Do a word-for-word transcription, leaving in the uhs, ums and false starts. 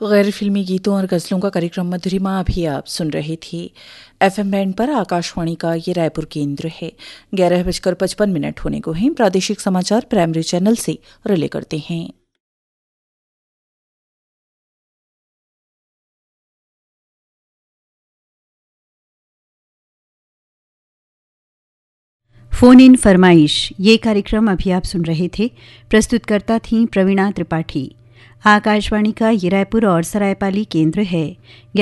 गैर फिल्मी गीतों और गज़लों का कार्यक्रम मधुरिमा अभी आप सुन रहे थे। एफएम बैंड पर आकाशवाणी का ये रायपुर केंद्र है। ग्यारह बजकर पचपन मिनट होने को हैं। प्रादेशिक समाचार प्राइमरी चैनल से रिले करते हैं। फोन इन फरमाइश ये कार्यक्रम अभी आप सुन रहे थे। प्रस्तुतकर्ता थीं प्रवीणा त्रिपाठी। आकाशवाणी का ये रायपुर और सरायपाली केंद्र है।